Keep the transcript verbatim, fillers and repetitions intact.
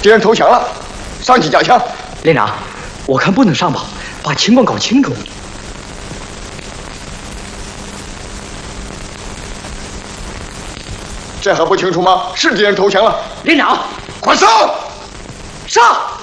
敌人投降了，上去加强。 连长，我看不能上吧，把情况搞清楚。 这还不清楚吗？是敌人投降了。 连长， 快上！ 上！